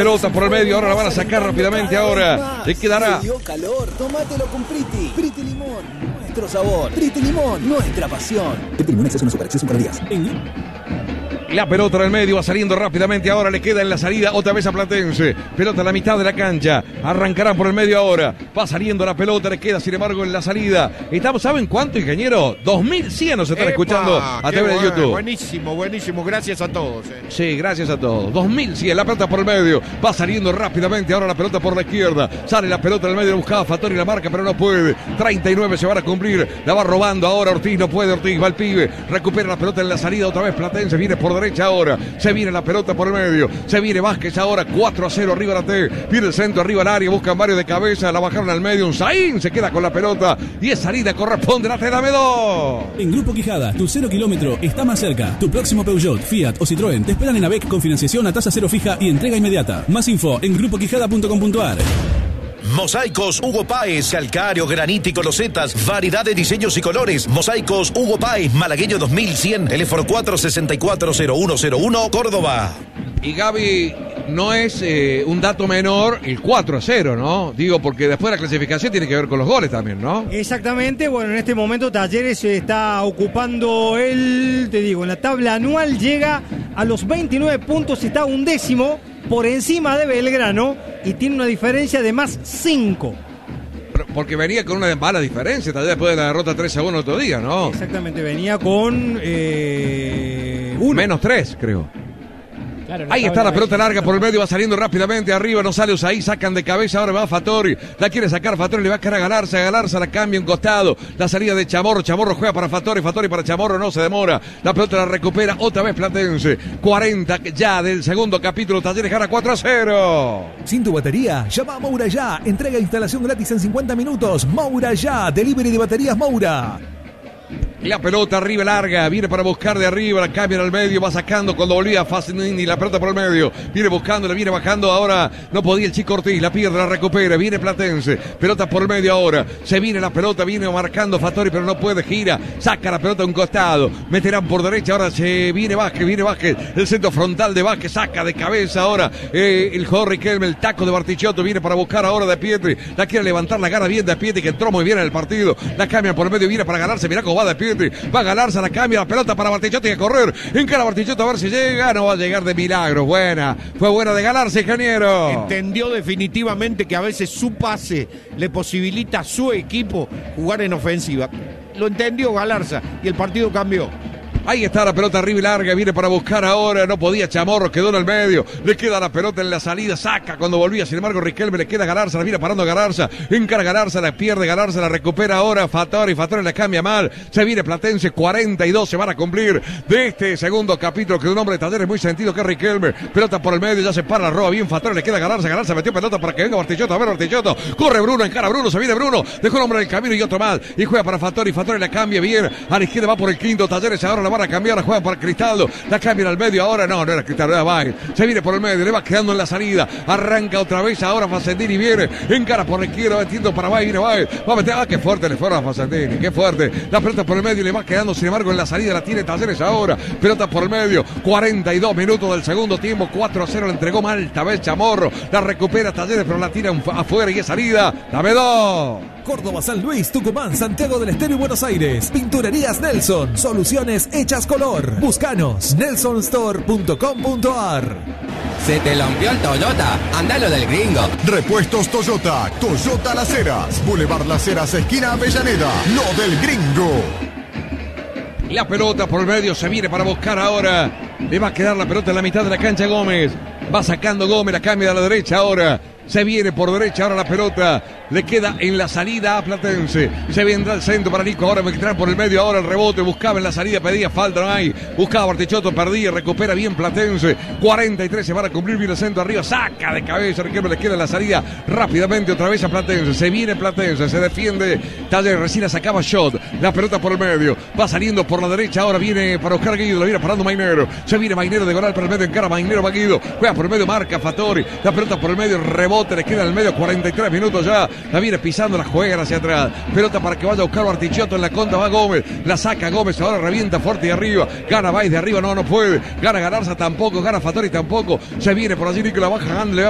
pelota por el medio, ahora la van a sacar rápidamente ahora. Le quedará. Dio calor, tómatelo con Priti. Priti Limón, nuestro sabor. Priti Limón, nuestra pasión. Priti Limón es una superacción para días. La pelota en el medio va saliendo rápidamente. Ahora le queda en la salida otra vez a Platense. Pelota a la mitad de la cancha. Arrancarán por el medio ahora. Va saliendo la pelota. Le queda sin embargo en la salida. Estamos, ¿saben cuánto, ingeniero? 2100 nos están escuchando a través de YouTube. Buenísimo, buenísimo. Gracias a todos. Sí, gracias a todos. 2100. La pelota por el medio. Va saliendo rápidamente. Ahora la pelota por la izquierda. Sale la pelota en el medio. Buscaba Fattori la marca, pero no puede. 39 se van a cumplir. La va robando ahora Ortiz. No puede Ortiz. Va el pibe. Recupera la pelota en la salida. Otra vez Platense. Viene por derecha ahora, se viene la pelota por el medio, se viene Vázquez ahora, 4-0 arriba la T, viene el centro arriba al área, buscan varios de cabeza, la bajaron al medio, un Zain se queda con la pelota y es salida, corresponde la T, dame dos. En Grupo Quijada, tu 0 kilómetro está más cerca. Tu próximo Peugeot, Fiat o Citroën te esperan en AVEC con financiación a tasa cero fija y entrega inmediata. Más info en grupoquijada.com.ar. Mosaicos Hugo Páez, calcáreo, granítico, losetas, variedad de diseños y colores. Mosaicos Hugo Páez, Malagueño 2100, teléfono 464-0101, Córdoba. Y Gaby, no es un dato menor el 4-0, ¿no? Digo, porque después la clasificación tiene que ver con los goles también, ¿no? Exactamente, bueno, en este momento Talleres se está ocupando en la tabla anual, llega a los 29 puntos, está 11º por encima de Belgrano y tiene una diferencia de más 5. Porque venía con una mala diferencia, tal vez después de la derrota 3-1 el otro día, ¿no? Exactamente, venía con 1. Menos 3, creo. Claro, ahí está la pelota larga por el medio, va saliendo rápidamente arriba, no sale Usaí, sacan de cabeza, ahora va Fattori, la quiere sacar Fattori, le va a quedar a Galarza la cambia en costado, la salida de Chamorro juega para Fattori para Chamorro, no se demora, la pelota la recupera otra vez Platense, 40 ya del segundo capítulo, Talleres gana 4-0. Sin tu batería, llama a Moura ya, entrega e instalación gratis en 50 minutos, Moura ya, delivery de baterías Moura. La pelota arriba larga, viene para buscar de arriba, la cambia al medio, va sacando cuando volvía Fassini, la pelota por el medio, viene buscando, le viene bajando ahora, no podía el chico Ortiz, la pierde, la recupera, viene Platense, pelota por el medio ahora, se viene la pelota, viene marcando Fattori, pero no puede, gira, saca la pelota a un costado, meterán por derecha, ahora se viene Vázquez, el centro frontal de Vázquez, saca de cabeza ahora, el jugador Riquelme, el taco de Bartichotto, viene para buscar ahora de Pietri, la quiere levantar, la gana bien de Pietri, que entró muy bien en el partido, la cambia por el medio, viene para ganarse, mirá cómo va de Pietri, va a ganarse, la cambia, la pelota para Bartichotto, y a correr, encara Bartichotto a ver si llega, no va a llegar de milagro, fue buena de ganarse, ingeniero. Entendió definitivamente que a veces su pase le posibilita a su equipo jugar en ofensiva. Lo entendió Galarza y el partido cambió. Ahí está la pelota arriba y larga, viene para buscar ahora, no podía Chamorro, quedó en el medio, le queda la pelota en la salida, saca cuando volvía, sin embargo Riquelme le queda Galarza, la viene parando Galarza, encara Galarza, la pierde Galarza, la recupera ahora Fattori la cambia mal, se viene Platense, 42 se van a cumplir de este segundo capítulo, que un hombre de Talleres muy sentido que es Riquelme, pelota por el medio, ya se para, roba bien Fattori, le queda Galarza metió pelota para que venga Bartichotto, a ver Bartichotto, corre Bruno, encara Bruno, se viene Bruno, dejó el hombre en el camino y otro mal, y juega para Fattori la cambia bien, a la izquierda va por el quinto, Talleres ahora la van a cambiar, la juega para Cristaldo, la cambia al medio ahora, no era Cristaldo, era Baez, se viene por el medio, le va quedando en la salida, arranca otra vez ahora Fassendini, viene, encara por la izquierda, metiendo para Baez, viene Baez, va a meter, qué fuerte le fueron a Fassendini, qué fuerte, la pelota por el medio, le va quedando, sin embargo en la salida la tiene Talleres ahora, pelota por el medio, 42 minutos del segundo tiempo, 4-0, le entregó mal esta vez Chamorro, la recupera Talleres, pero la tira afuera y es salida, dame dos. Córdoba, San Luis, Tucumán, Santiago del Estero y Buenos Aires. Pinturerías Nelson. Soluciones hechas color. Búscanos. nelsonstore.com.ar. ¿Se te rompió el Toyota? Andalo del gringo. Repuestos Toyota. Toyota Las Heras. Boulevard Las Heras, esquina Avellaneda. Lo del gringo. La pelota por el medio se viene para buscar ahora. Le va a quedar la pelota en la mitad de la cancha Gómez. Va sacando Gómez, la cambia a la derecha ahora. Se viene por derecha ahora la pelota. Le queda en la salida a Platense. Se vendrá el centro para Nico. Ahora entrar por el medio. Ahora el rebote. Buscaba en la salida. Pedía falta. No hay. Buscaba Bartichotto. Perdía. Recupera bien Platense. 43 se van a cumplir. Viene el centro arriba. Saca de cabeza. Riquelme le queda en la salida. Rápidamente otra vez a Platense. Se viene Platense. Se defiende. Talleres recién la sacaba Shot. La pelota por el medio. Va saliendo por la derecha. Ahora viene para buscar Guido. La viene parando Mainero. Se viene Mainero de Goral por el medio. Encara Mainero. Va Guido. Juega por el medio. Marca Fattori. La pelota por el medio. Rebote. Le queda en el medio, 43 minutos ya. La viene pisando, la juega hacia atrás. Pelota para que vaya a buscar Bartichotto. En la contra va Gómez. La saca Gómez. Ahora revienta fuerte y arriba. Gana Baez de arriba. No puede. Gana Galarza tampoco. Gana Fattori tampoco. Se viene por allí Nicolás baja. Le va